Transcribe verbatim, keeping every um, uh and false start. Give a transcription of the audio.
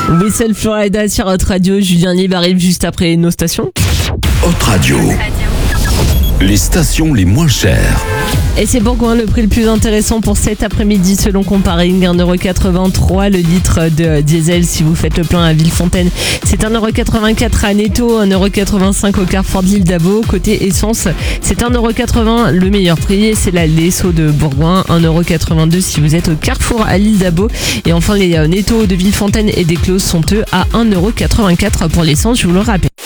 Whistle Florida sur Hot Radio. Julien Libre arrive juste après nos stations. Hot Radio. Les stations les moins chères. Et c'est Bourgoin le prix le plus intéressant pour cet après-midi selon Comparing. un euro quatre-vingt-trois le litre de diesel si vous faites le plein à Villefontaine. C'est un euro quatre-vingt-quatre à Netto, un euro quatre-vingt-cinq au Carrefour de l'Île d'Abo. Côté essence, c'est un euro quatre-vingts le meilleur prix. C'est la Lesso de Bourgoin, un euro quatre-vingt-deux si vous êtes au Carrefour à l'Île d'Abo. Et enfin, les Netto de Villefontaine et des Closes sont eux à un euro quatre-vingt-quatre pour l'essence, je vous le rappelle.